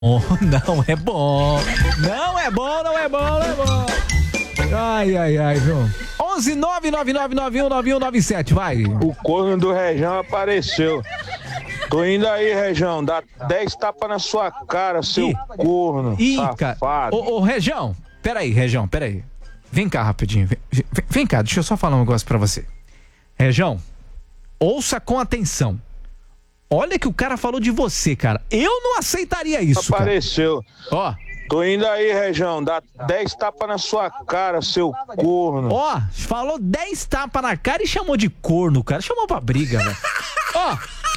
Não é bom. Não é bom, não é bom, não é bom. Ai, viu? 11999919197, vai. O corno do Rejão apareceu. Tô indo aí, Rejão, dá 10 tapas na sua cara, seu corno, safado. Ô, Rejão, peraí. Vem cá rapidinho, vem cá, deixa eu só falar um negócio pra você. Rejão, ouça com atenção. Olha que o cara falou de você, cara. Eu não aceitaria isso, apareceu. Cara. Ó. Tô indo aí, Rejão, dá 10 tapas na sua cara, seu corno. Ó, falou 10 tapas na cara e chamou de corno, cara. Chamou pra briga, velho. Ó,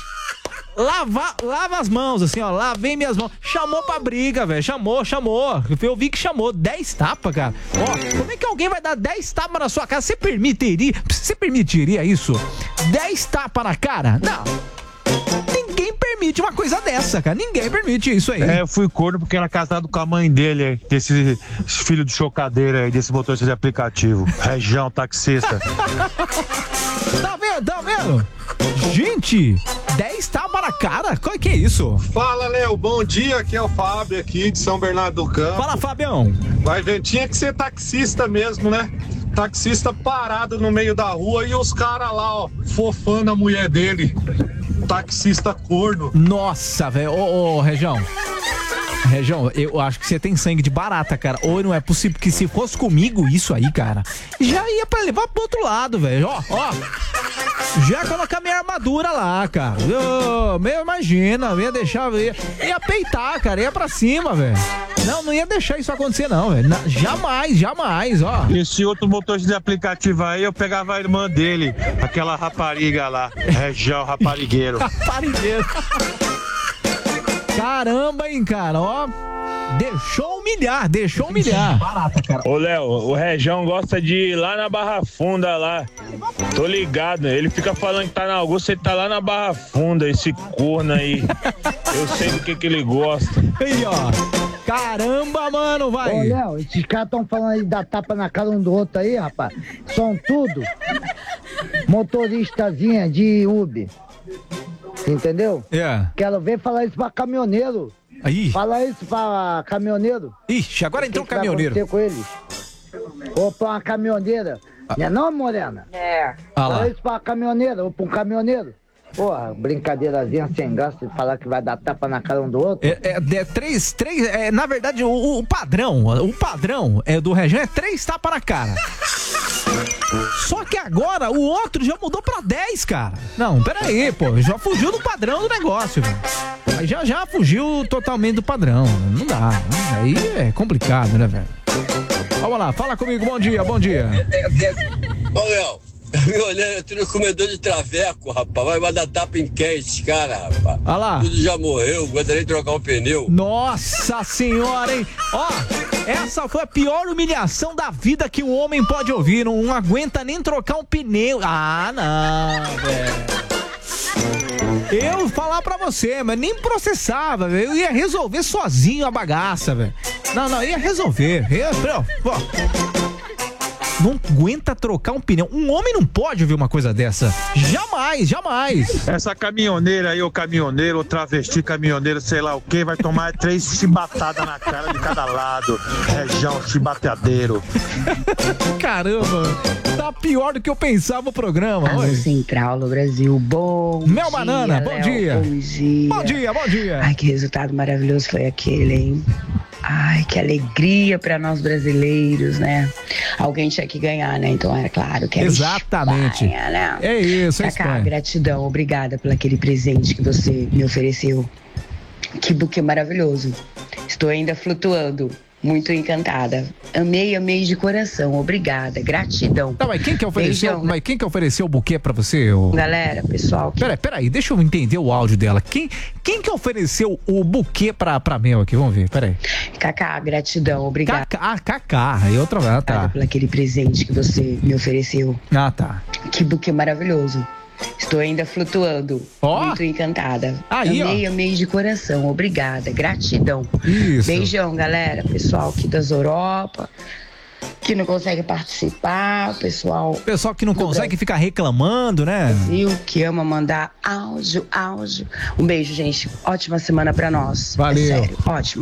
lava as mãos, assim, ó. Lavei minhas mãos. Chamou pra briga, velho. Chamou. Eu vi que chamou 10 tapas, cara. Ó, como é que alguém vai dar 10 tapas na sua cara? Você permitiria isso? 10 tapas na cara? Não. Ninguém permite uma coisa dessa, cara. Ninguém permite isso aí. Eu fui corno porque era casado com a mãe dele, desse filho de chocadeira aí, desse motorista de aplicativo. Rejão, taxista. Tá vendo? Gente, 10 tapas na cara? Qual que é isso? Fala, Léo. Bom dia. Aqui é o Fábio, aqui de São Bernardo do Campo. Fala, Fabião. Vai ver, tinha que ser taxista mesmo, né? Taxista parado no meio da rua e os caras lá, ó, fofando a mulher dele. Taxista corno. Nossa, velho. Ô, Rejão, eu acho que você tem sangue de barata, cara. Ou não é possível que se fosse comigo isso aí, cara, já ia pra levar pro outro lado, velho. Ó. Já ia colocar minha armadura lá, cara. Imagina, ia deixar, ia peitar, cara. Ia pra cima, velho. Não ia deixar isso acontecer, não, velho. Jamais, ó. Esse outro motorista de aplicativo aí, eu pegava a irmã dele, aquela rapariga lá. Rejão, raparigueiro. Raparigueiro. Caramba, hein, cara, ó. Deixou humilhar. Barata, cara. Ô, Léo, o Rejão gosta de ir lá na Barra Funda lá. Tô ligado, ele fica falando que tá na Augusta, ele tá lá na Barra Funda, esse corno aí. Eu sei do que ele gosta. Aí, ó. Caramba, mano, vai. Ô, Léo, esses caras tão falando aí da tapa na cara um do outro aí, rapaz. São tudo motoristazinha de Uber. Entendeu? Quero ver falar isso pra caminhoneiro. Aí. Fala isso pra caminhoneiro. Ixi, agora entrou um caminhoneiro. O que vai acontecer com eles? Ou pra uma caminhoneira. Não é não, Morena? Fala isso pra caminhoneira ou pra um caminhoneiro. Porra, brincadeirazinha sem graça de falar que vai dar tapa na cara um do outro. Na verdade, o padrão do Rejão é 3 tapas na cara. Só que agora o outro já mudou pra 10, cara. Não, peraí, pô. Já fugiu do padrão do negócio, velho. Aí já fugiu totalmente do padrão. Não dá. Aí é complicado, né, velho? Vamos lá, fala comigo. Bom dia. Ô, Léo, me olhando, eu tô no comedor de traveco, rapaz. Vai dar tapa em quem esse cara, rapaz? Olha lá. Tudo já morreu, gostaria de trocar um pneu. Nossa senhora, hein? Ó, essa foi a pior humilhação da vida que um homem pode ouvir. Não aguenta nem trocar um pneu. Ah, não, velho. Eu falar pra você, mas nem processava, velho. Eu ia resolver sozinho a bagaça, velho. Não, ia resolver. Não aguenta trocar um pneu. Um homem não pode ouvir uma coisa dessa. Jamais. Essa caminhoneira aí, ou caminhoneiro, ou travesti caminhoneiro, sei lá o que, vai tomar 3 chibatadas na cara de cada lado. Rejão, chibateadeiro. Caramba, tá pior do que eu pensava o programa. Alô, Central do Brasil, bom Mel dia, Banana, bom dia. Bom dia. Ai, que resultado maravilhoso foi aquele, hein? Ai, que alegria para nós brasileiros, né? Alguém tinha que ganhar, né? Então era claro que era exatamente. Espanha, né? É isso, é Cacá, gratidão, obrigada por aquele presente que você me ofereceu. Que buquê maravilhoso. Estou ainda flutuando. Muito encantada. Amei de coração. Obrigada. Gratidão. Tá, mas quem que ofereceu o buquê pra você? Galera, pessoal. Peraí, deixa eu entender o áudio dela. Quem que ofereceu o buquê pra Mel aqui? Vamos ver, peraí. Cacá, gratidão. Obrigada. Cacá. E outra vez, tá. Obrigada por aquele presente que você me ofereceu. Ah, tá. Que buquê maravilhoso. Estou ainda flutuando. Muito encantada. Amei de coração. Obrigada. Gratidão. Isso. Beijão, galera. Pessoal aqui das Europa. que não consegue participar, o pessoal que não consegue ficar reclamando, né? Brasil, que ama mandar áudio. Um beijo, gente. Ótima semana pra nós. Valeu. É sério, ótima.